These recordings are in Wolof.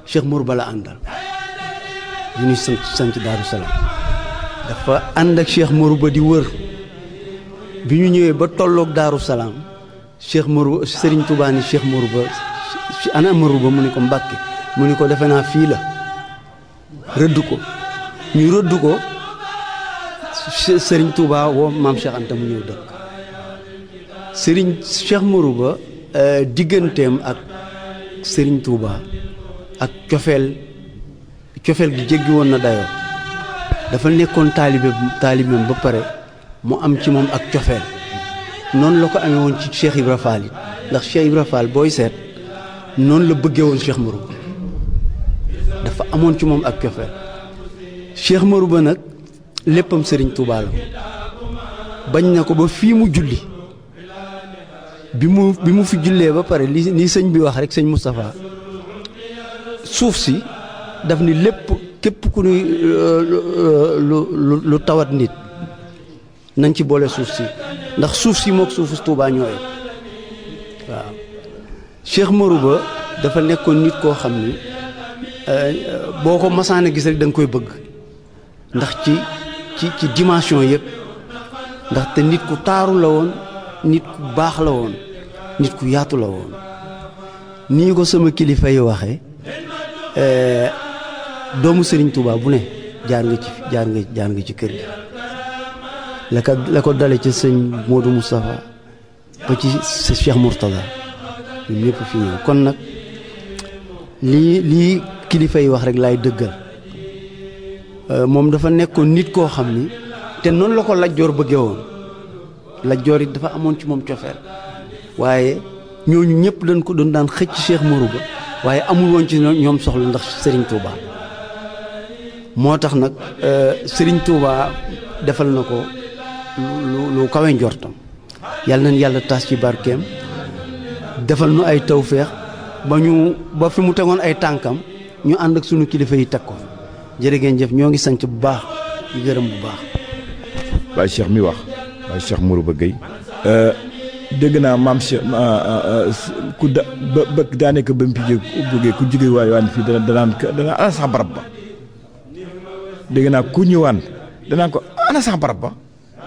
Cheikh Mourba la àndal yu ñuy sant Daaru Salaam dafa ànd ak Cheikh Mourba di wër bi ñu ñëwee ba tolloog Daaru Salaam Cheikh Mourba Serigne Touba ni Cheikh Mourba ana Mourba mu ni ko Mbàkke mu ni ko defe naa fii la rëdd ko ñu rëdd ko Serigne Touba woo maam Cheikh Anta mu ñëw dëkk Serigne Cheikh Mourba digganteem ak Serigne Touba ak cofeel gi jéggi woon na dayoo dafa nekkoon taalibeem ba pare mu am ci moom ak cofeel noonu la ko amee woon ci Cheikh Ibra Fall it ndax Cheikh Ibra Fall booy seet noonu la bëggee woon Cheikh Mourba dafa amoon ci moom ak cofeel Cheikh Mourba nag léppam Serigne Touba la bañ na ko ba fii mu julli bi mu fi jullee ba pare li sëñ bi wax rek sëñ Moustapha suuf si daf ni lépp képp ku nuy lu tawat nit nañ ci boole suuf si ndax suuf si mook suufu Touba ñooy waaw Cheikh Mourba dafa nekkoon nit koo xam ni boo ko masaana gis rek da nga koy bëgg ndax ci dimension yëpp ndaxte nit ku taaru la woon nit ku baax la woon nit ku yaatu la woon nii ko sama kilifa yi waxee doomu Serigne Touba bu ne jaar nga ci kër gi la ko dale ci sëñ Modou Moustapha ba ci sa Cheikh Mourtada ñun ñëpp fi ñëw kon nag lii kilifa yi wax rek laay dëggal moom dafa nekkoon nit koo xam ni te noonu la ko Lat Joor bëggee woon Lat Joor it dafa amoon ci moom cofeel waaye ñooñu ñëpp dañ ko doon daan xëcc Cheikh Mourba waaye amul woon ci ñoom soxla ndax Serigne Touba moo tax nag Serigne Touba defal na ko lu kawe njortam yàlla nañ yàlla tas ci barkeem defal nu ay tawféex ba fi mu tegoon ay tànkam ñu ànd ak sunu kilifa yi teg ko jërë ngeen jëf ñoo ngi sant bu baax di gërëm bu baax. Baye Cheikh mi wax Baye Cheikh Mourba Gueye dégg naa maam Cheikh ku ba daanaka ba mu fi jógee ku jógee waan fii danaan ana sax barab ba dégg naa ku ñëwaan danaan ko ana sax barab ba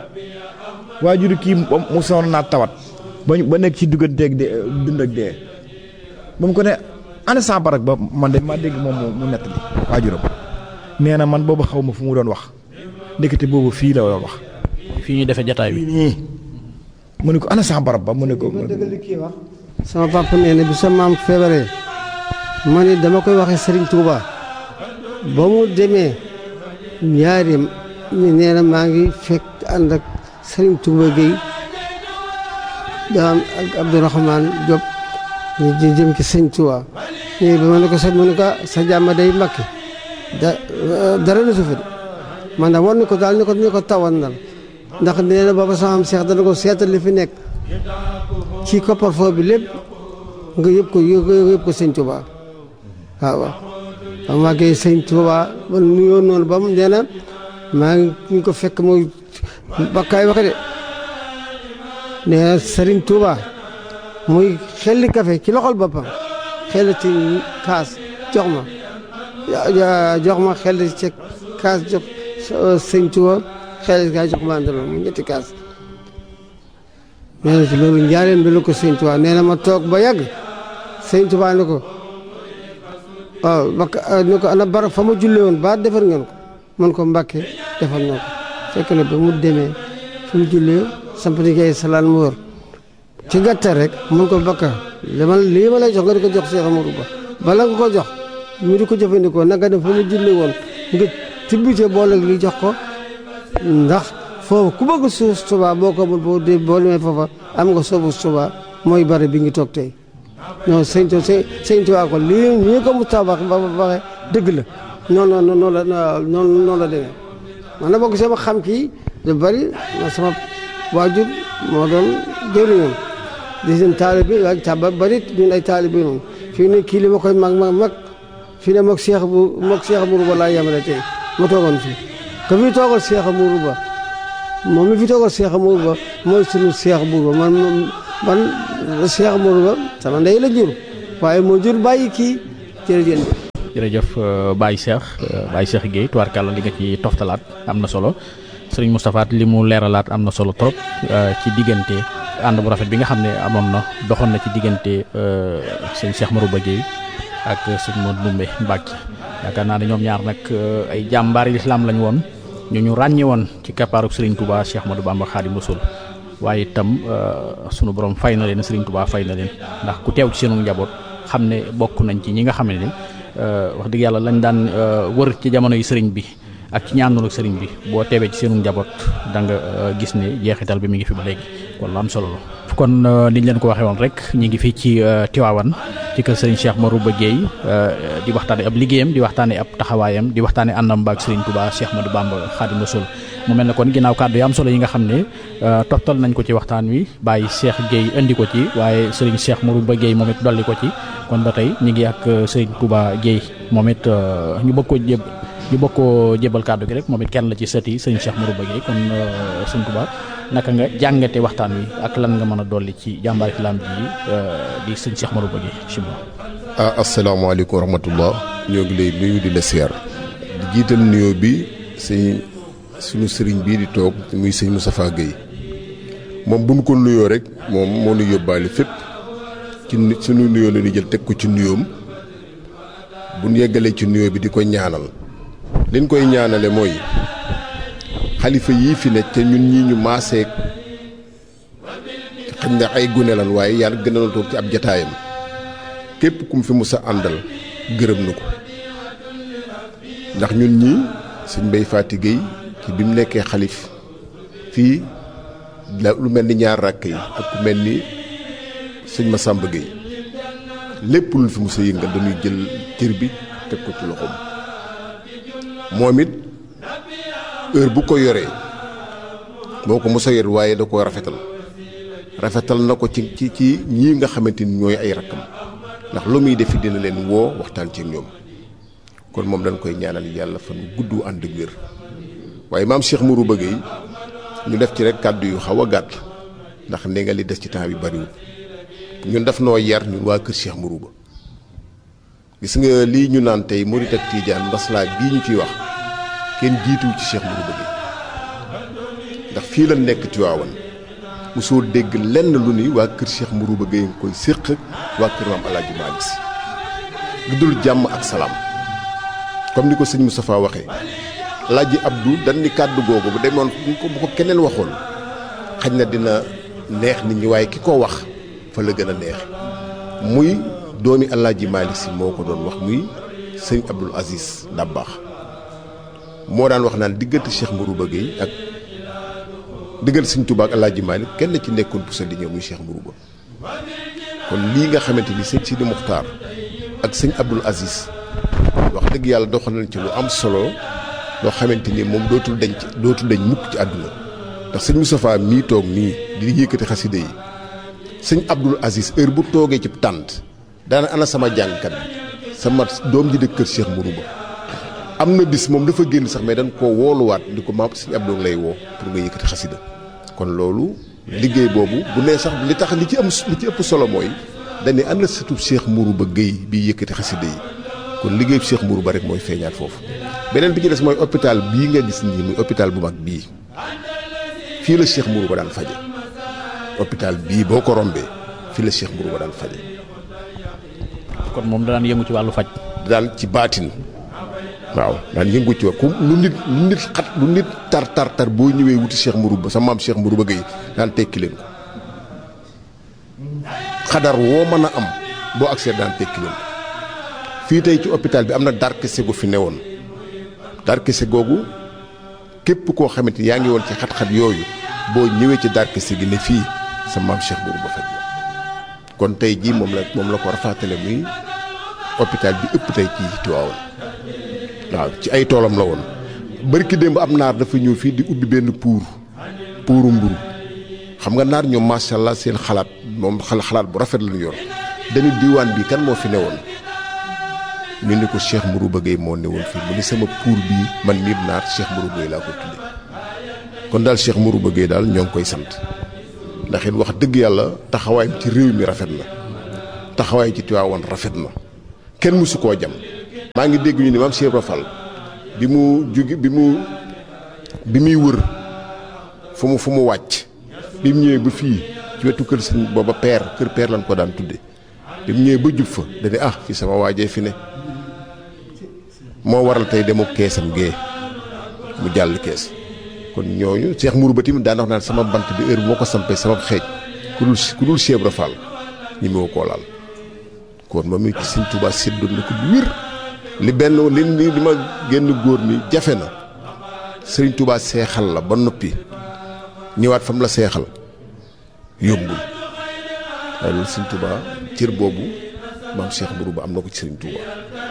waajur kii mu sonn naa tawat ba nekk ci digganteeg de dund ak dee ba mu ko ne ana sax barab ba man de maa dégg moom mu nett li waajuram nee na man boobu xaw ma fu mu doon wax ndekete boobu fii la doon wax. fii ñu defee jataay bi nii mu ne ko ana sax barab ba mu ne ko. ma dëgg li kii wax sama papa nee na bi sa maam feebaree ma ne dama koy waxee Serigne Touba ba mu demee ñaari nee na maa ngi fekk ànd ak Serigne Touba Gueye daam ak Abdourahmane Diop ñu jëm ci Serigne Touba ñii bi ma ne ko sa jàmm day makki dara na su fi man daal war ni ko daal ni ko tawan nal ndax nee na booba sama am Cheikh dana ko seetal li fi nekk ci koppar foo bi lépp nga yëpp ko Sëñ Touba waaw am waagee Sëñ Touba ba nuyoo noonu ba mu nee na maa ngi ko fekk muy bakkaay waxe de nee na Sëriñ Touba muy xelli café ci loxol boppam xelli ci kaas jox ma xelli ci kaas jox Sëñ Touba xelli kaas jox ma àndaloon mu ñetti kaas nee na ci loolu njaareem bi la ko Sëñ Touba nee na ma toog ba yàgg Sëñ Touba ne ko waaw ne ko ana barab fa ma jullee woon ba defar ngeen ko man ko Mbàkke defar na ko fekk na ba mu demee fu mu jullee samp ni kay salaan mu wër ci gàttal rek mun ko bakka lii ma lay jox nga di ko jox Cheikh Mourba bala nga ko jox mu di ko jëfandikoo nanga dem fa mu jullee woon nga tibbite boole li jox ko ndax foofu ku bëgg suuf Touba boo ko boo demee foofa am nga suufu Touba mooy bari bi ngi toog tey non sëñ Touba ko lii ñii ko mu tabax ba waxee dëgg la noonu la demee man na bokk sama xam kii da bari sama waajur moo doon jëriñoon di seen taalibe bi waaye ta ba bari ñun ay taalibe noonu fii ne kii li ma koy mag fii ne moog Cheikh Mourba laa yemale tey ma toogoon fii ka fi toogal Cheikh Mourba moom mi fi toogal Cheikh Mourba mooy sunu Cheikh Mourba man Cheikh Mourba sama ndey la jur waaye moo jur bàyyi kii jërëjëf jërëjëf Baye Cheikh Gueye tubaarkàlla li nga ci toftalaat am na solo sëriñ Moustapha li mu leeralaat am na solo trop ci diggante ànd bu rafet bi nga xam ne amoon na doxoon na ci diggante sëñ Cheikh Marouba Gueye ak sëñ Modou Ndoumbe Mbacke yaakaar naa ne ñoom ñaar nag ay jàmbaari lislaam lañ woon ñu ràññe woon ci kappaaruk Serigne Touba Cheikh Ahmadou Bamba Khadim Rasoul waaye itam sunu borom fay na leen Serigne Touba fay na leen ndax ku teew ci seenu njaboot xam ne bokk nañ ci ñi nga xam ne wax dëgg yàlla lañ daan wër ci jamono yi sëriñ bi ak ci ñaanul ak sëriñ bi boo teewee ci seenu njaboot da nga gis ne jeexital bi mi ngi fi ba léegi kon lu am solo la. kon niñ leen ko waxee woon rek ñu ngi fii ci Tivaouane ci kër Serigne Cheikh Marouba Gueye di waxtaane ab liggéeyam di waxtaane ab taxawaayam di waxtaane àndam baak Serigne Touba Cheikh Ahmadou Bamba Khadim Rasoul mu mel ne kon ginnaaw kàddu yi am solo yi nga xam ne toftal nañ ko ci waxtaan wi Baye Cheikh Gueye indi ko ci waaye Serigne Cheikh Marouba Gueye moom it dolli ko ci kon ba tey ñu ngi ak Serigne Touba Gueye moom it ñu bëgg koo jébal kàddu gi rek moom it kenn la ci sëti Serigne Cheikh Marouba Gueye kon Serigne Touba naka nga jàngate waxtaan wi ak lan nga mën a dolli ci jàmbaar islam ji di sëñ Cheikh Marouba Gueye bismillah. Asalaamaaleykum wa rahmatullah ñoo ngi lay nuyu di la siyaar di jiital nuyoo bi suñu sëriñ bii di toog muy sëñ Moustapha Gueye moom bu ñu ko nuyoo rek moom moo ñu yóbbaale fépp ci suñu nuyoo la ñu jël teg ko ci nuyoom bu ñu yeggalee ci nuyoo bi di ko ñaanal liñ koy ñaanale mooy xalifa yii fi nekk te ñun ñii ñu maaseek xañ na ay gune lan waaye yàlla gën a toog ci ab jataayam képp kum fi musa àndal gërëm na ko ndax ñun ñii sëñ Mbaye Faty Gueye ci bi mu nekkee xalif fii lu mel ni ñaar rakk yi ak ku mel ni sëñ Massamba Gueye lépp lu fi musa yëngal dañuy jël cër bi teg ko ci loxoom moom it heure bu ko yoree moo ko mos a yor waaye da koo rafetal na ko ci ñii nga xamante ni ñooy ay rakkam ndax lu muy defi dina leen woo waxtaan ci ñoom kon moom dañ koy ñaanal yàlla fan gudd ànd ak wér waaye maam Cheikh Marouba Gueye ñu def ci rek kàddu yu xaw a gàtt ndax ne nga li des ci temps bi bariwul ñun daf noo yar ñun waa kër Cheikh Marouba gis nga lii ñu naan tey Murit ak Tijaan maslaa bii ñu ciy wax kenn jiituwu ci Cheikh Marouba Gueye ndax fii la nekk Tivaouane mosoo dégg lenn lu ni waa kër Cheikh Marouba Gueye nga koy séq waa kër maam El Hadj Malick Sy lu dul jàmm ak salaam comme ni ko sëñ Moustapha waxee El Hadj Abdou dañ ni kàddu googu bu demoon bu ko keneen waxoon xañ na dina neex nit ñi waaye ki ko wax fa la gën a neex muy doomi El Hadj Malick Sy moo ko doon wax muy sëñ Abdoul Aziz Dabakh moo daan wax naan diggante Cheikh Marouba Gueye ak diggante sëñ Touba ak El Hadj Malick kenn ci nekkoon bu sa di ñëw muy Cheikh Marouba kon lii nga xamante ni sëñ Sidi Mokhtar ak sëñ Abdoul Aziz wax dëgg yàlla doxal nañ ci lu am solo loo xamante ni moom dootul dañ mukk ci àdduna ndax sëñ Moustapha mii toog nii di yëkkati xasida yi sëñ Abdoul Aziz heure bu toogee ci tànt daana ana sama jàngkat bi sama doom ji dëkk kër Cheikh Marouba am na bis moom dafa génn sax mais dañ koo wooluwaat di ko maam sëñ Abdou lay woo pour nga yëkkati xasida kon loolu liggéey boobu bu nee sax li tax li ci ëpp solo mooy dañuy ànd sëtub Cheikh Marouba Gueye bi yëkkati xasida yi kon liggéey bu Cheikh Marouba rek mooy feeñaat foofu beneen bi ci des mooy hôpital bii nga gis nii muy hôpital bu mag bii fii la Cheikh Marouba daan faje hôpital bii boo ko rombee fii la Cheikh Marouba daan faje kon moom daan yëngu ci wàllu faj daan ci baatin waaw daan yëngu ci ku lu nit tar boo ñëwee wuti Cheikh Marouba sa maam Cheikh Marouba Gueye daan tekki leen ko xadar woo mën a am boo accès daan tekki leen ko fii tey ci hôpital bi am na darkese gu fi newoon darkese googu képp koo xamante ni yaa ngi woon ci xat-xat yooyu boo ñëwee ci darkese gi ne fii sa maam Cheikh Marouba faj la kon tey jii moom la ko rafaatale muy hôpital bi ëpp tey ci Tivaouane waaw ci ay toolam la woon barki démb am naar dafa ñëw fii di ubbi benn puuru mburu xam nga naar ñoom macha allah seen xalaat moom xalaat bu rafet lañu yor dañu diwaan bi kan moo fi newoon ñu ni ko Cheikh Marouba Gueye moo newoon fii mu ni sama puur bii man miir naar Cheikh Marouba Gueye laa ko tudde kon daal Cheikh Marouba Gueye daal ñoo ngi koy sant ndax it wax dëgg yàlla taxawaayam ci réew mi rafet na taxawaayam ci Tivaouane rafet na kenn mësu koo jam maa ngi dégg ñu ni maam Cheikh Ibra Fall bi muy wër fu mu wàcc bi mu ñëwee ba fii ci wetu kër sëñ booba kër peer lañ ko daan tudde bi mu ñëwee ba jub fa dañu fi sama waajee fi ne moo waral tey demu keesam gee mu jàll kees kon ñooñu Cheikh Mourou Ba tamit daan wax naan sama bant bi heure bu moo ko sampee sama xeej ku dul Cheikh Ibra Fall ñi moo koo laal kon moom it Sëñ Tuubaa séddoon na ko bu wér li ma génn góor mi jafe na Sëriñ Tuubaa seexal la ba noppi ñëwaat fam la seexal yombul waaye loolu Sëriñ Tuubaa cër boobu maam Cheikh Mourou Ba am na ko ci Sëriñ Tuubaa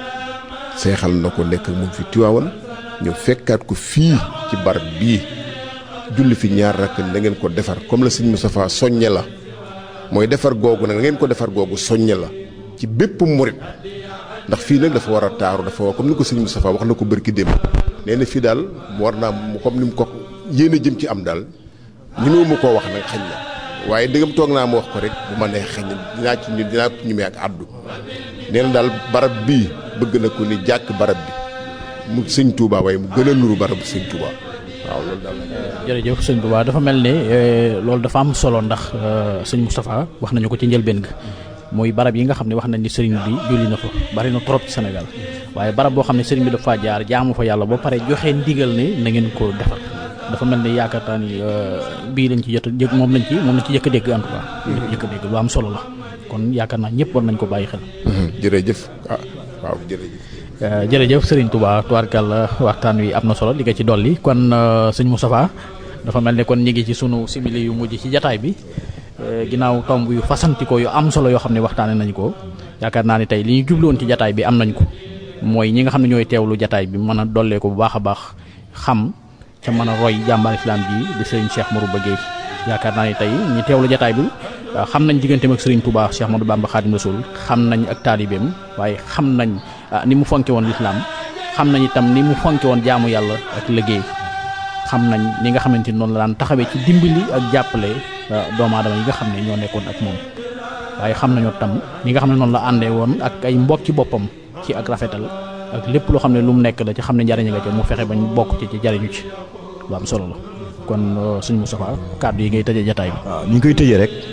seexal na ko nekk moom fi Tiwaawan ñëw fekkaat ko fii ci barab bii julli fi ñaar rakk na ngeen ko defar comme la Sëriñ Moustapha soññe la mooy defar googu nag na ngeen ko defar googu soññe la ci bépp murit ndax fii nag dafa war a taaru dafa war comme ni ko Sëriñ Moustapha wax na ko bërki démb nee na fii daal war naa comme ni mu ko yéen a jëm ci am daal ñu mu koo wax nag xañ na waaye dëggam toog naa ma wax ko rek bu ma nee xañ na dinaa ko ñemee ak àddu nee na daal barab bii bëgg na ko ni jàkk barab bi mu Sëñ Touba waaye mu gën a nuru barab Sëñ Touba waaw loolu daal jërëjëf Sëñ Touba dafa mel ne loolu dafa am solo ndax Sëñ Moustapha wax nañu ko ci njëlbeen ga mooy barab yi nga xam ne wax nañ ni sëriñ bi julli na fa bari na trop ci Sénégal waaye barab boo xam ne sëriñ bi dafa jaar jaamu fa yàlla ba pare joxe ndigal ne na ngeen ko defar dafa mel ne yaakaar naa ni bii lañ ci jot moom lañ ci jëkk a dégg en tout cas. jëkk a dégg lu am solo la kon yaakaar naa ñëpp war nañ ko bàyyi xel. jërëjëf waaw jërëjëf. jërëjëf Serigne Touba tubaarkàlla waxtaan wi am na solo li nga ci dolli kon sëñ Moustapha dafa mel ne kon ñi ngi ci sunu simili yu mujj ci jataay bi ginnaaw tomb yu fasantikoo yu am solo yoo xam ne waxtaane nañ ko yaakaar naa ni tey li ñu jubloon ci jataay bi am nañ ko mooy ñi nga xam ne ñooy teewlu jataay bi mën a dollee ko bu baax a baax xam ca mën a roy jàmbaar islam bi di Serigne Cheikh Mourou Ba Gueye yaakaar naa ni tey ñi teewlu jataay bi xam nañ digganteem ak Serigne Touba Cheikh Ahmadou Bamba Khadim Rasoul xam nañ ak taalibeem waaye xam nañ ni mu fonke woon lislaam xam nañ itam ni mu fonke woon jaamu yàlla ak liggéey xam nañ ni nga xamante ni noonu la daan taxawee ci dimbali ak jàppale doomu aadama yi nga xam ne ñoo nekkoon ak moom waaye xam nañoo tam ni nga xam ne noonu la àndee woon ak ay mbokki boppam ci ak rafetal ak lépp loo xam ne lu mu nekk la ci xam ne njariñ nga ca mu fexe bañ bokk ci jariñu ci lu am solo la kon suñu Moustapha kàddu yi ngay tëjee jataay bi. waaw ñu ngi koy tëjee rek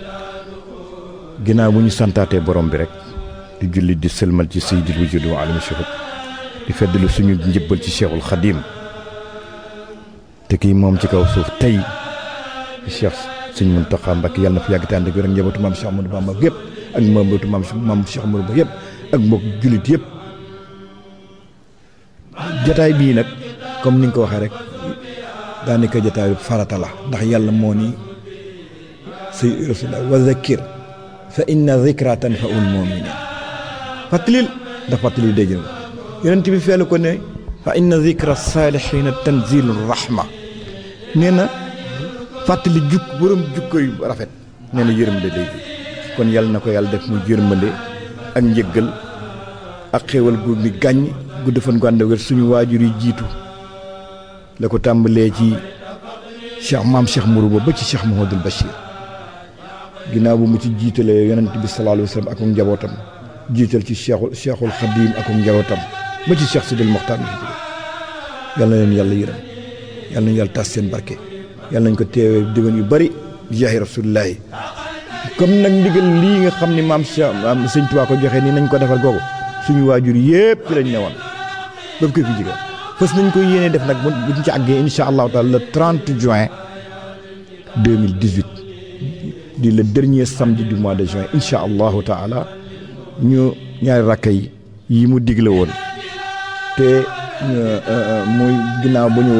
ginnaaw bu ñu santaatee borom bi rek di julli di sëlmal ci sayyidil wujud wa alami shuhud di feddali suñu njëbbal ci Cheikhul Khadim te kii moom ci kaw suuf tey di Cheikh Sëñ Mountakha Mbacké yàlla na fi yàgg te ànd ak wér ak njabootu maam Cheikh Ahmadou Bamba gépp ak njabootu maam Cheikh Mourou Ba yëpp ak mbokk jullit yëpp jataay bii nag comme ni nga ko waxee rek daanaka jataay farata la ndax yàlla moo ni say rasulullah wa zakir fa inna zikra tanfa'ul mu'minin fàttalil dafa fàttali day jël yonent bi feelu ko ne fa inna zikra salihina tanzilur rahma nee na fàttali borom jukko yu rafet nee na yërmande day jug kon yàlla na ko yàlla def mu yërmande ak njëggal ak xéewal gu mi gàññ gu defan gu ànd wér suñu waajur yi jiitu la ko tàmbalee ci maam Cheikh Mourou Ba ci Cheikh Mouhamadoul Bachir ginnaaw bu mu ci jiitalee yonent bi sallallahu alayhi wa sallam ak njabootam jiital ci Cheikhul Khadim ak njabootam ba ci Cheikh Sidil Mokhtar mi fi jóge yal na leen yàlla yërëm yal nañu yàlla tas seen barke yal nañ ko teewee déwén yu bari jaahi rasulillahi comme nag ndigal lii nga xam ne maam Sëñ Tuubaa ko joxe nii nañ ko defal googu suñu waajur yëpp ci lañ newoon ba mu koy fi jóge fës nañ ko yéene def nag buñ ci àggee insha allahu taala le 30 juin 2018 di le dernier samedi du mois de juin insha allahu taala ñu ñaari rakka yi mu digle woon te muy ginnaaw bu ñu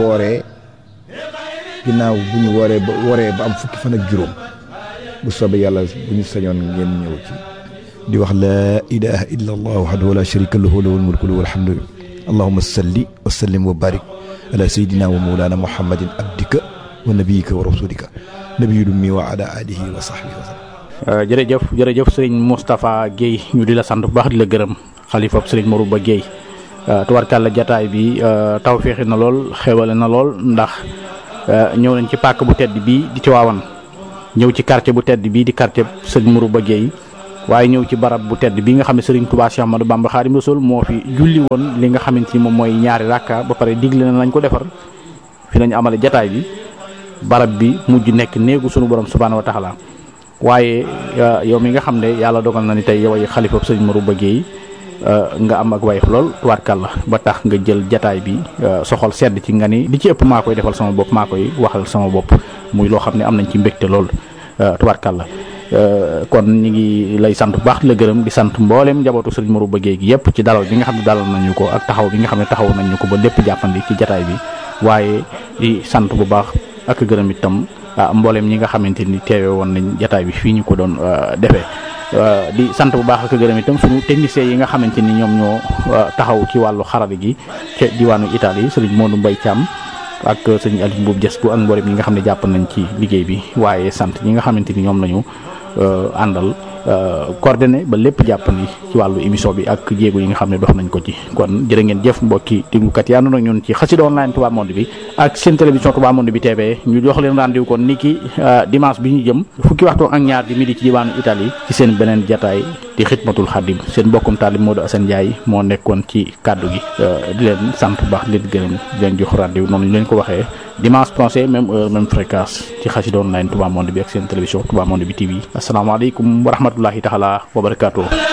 wooree ba am fukki fan ak juróom bu soobee yàlla bu ñu sañoon ngeen ñëw ci di wax laa ilaha illa allah wahdahu la sharika lahu lahul mulku wa lahul hamdu allahumma salli wa sallim wa barik ala sayyidina wa mawlana muhammadin abdika wa nabiyika wa rasulika nabiyul ummi wa ala alihi wa sahbihi wa sallam. jërëjëf sëriñ Moustapha Gueye ñu di la sant bu baax di la gërëm xalifab sëriñ Mourou Ba Gueye tubarkàlla jataay bi tawféexi na lool xewale na lool ndax ñëw nañ ci pàkk bu tedd bii di Tiwaawan ñëw ci quartier bu tedd bii di quartier sëriñ Mourou Ba Gueye waaye ñëw ci barab bu tedd bi nga xam ne Serigne Touba Cheikh Ahmadou Bamba Khadim Rasoul moo fi julli woon li nga xamante ni moom mooy ñaari rakka ba pare digle na nañ ko defar fi nañu amale jataay bi barab bi mujj nekk néegu sunu borom subhaanahu wa taala waaye yow mi nga xam ne yàlla dogal na ni tey yow ay xalifa Serigne Marouba Gueye nga am ak wayef lool tubaarkàlla ba tax nga jël jataay bi soxol sedd ci nga ni li ci ëpp maa koy defal sama bopp maa koy waxal sama bopp muy loo xam ne am nañ ci mbégte lool tubaarkàlla kon ñi ngi lay sant bu baax di la gërëm di sant mboolem njabootu Serigne Marouba Gueye gi yëpp ci dalal bi nga xam ne dalal nañu ko ak taxaw bi nga xam ne taxaw nañu ko ba lépp jàppandi ci jataay bi waaye di sant bu baax ak gërëm itam mboolem ñi nga xamante ni teewe woon nañ jataay bi fii ñu ko doon defee di sant bu baax ak gërëm itam suñu techniciens yi nga xamante ni ñoom ñoo taxaw ci wàllu xarala gi ca diwaanu Italie Serigne Modou Mbaye Thiam ak Serigne Aliou Mboub Dias bu ak mboolem ñi nga xam ne jàpp nañ ci liggéey bi waaye sant ñi nga xamante ni ñoom lañu àndal coordonné ba lépp jàppandi ci wàllu émission bi ak jéego yi nga xam ne dox nañ ko ci kon jërë ngeen jëf mbokki déglukat yi àndoon ak ñun ci Xassida Online Touba Monde bi ak seen télévision Touba Monde bi TV ñu jox leen rendez-vous kon ni ki dimanche bi ñu jëm fukki waxtu ak ñaar di midi ci diwaanu Italie ci seen beneen jataay di Xidmatul Xadim seen mbokkum taalib Modou Assane Ndiaye moo nekkoon ci kàddu gi di leen sant bu baax di leen gërëm di leen jox rendez-vous noonu ñu leen ko waxee dimanche prochain même heure même fréquence ci Xassida Online Touba Monde bi ak seen télévision Touba Monde bi TV asalaamaaleykum wa rahmatullahi taala wa barakaatuh